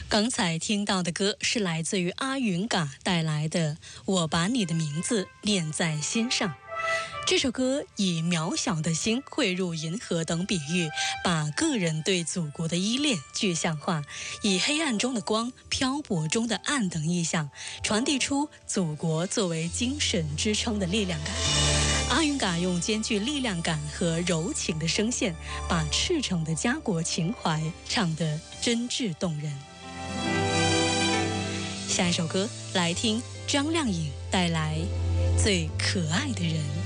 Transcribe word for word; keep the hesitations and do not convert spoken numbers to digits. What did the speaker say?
刚才听到的歌是来自于阿云嘎带来的《我把你的名字念在心上》。这首歌以渺小的心汇入银河等比喻，把个人对祖国的依恋具象化，以黑暗中的光、漂泊中的暗等意象，传递出祖国作为精神支撑的力量感。阿云嘎用兼具力量感和柔情的声线，把赤诚的家国情怀唱得真挚动人。下一首歌来听张靓颖带来《最可爱的人》。